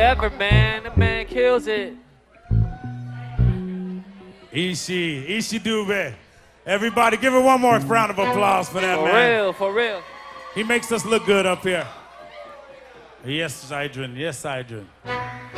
ever, man. The man kills it. Ishi Dube. Everybody give her one more round of applause for that, man. For real. He makes us look good up here. Yes, Adrian. Yes, Adrian.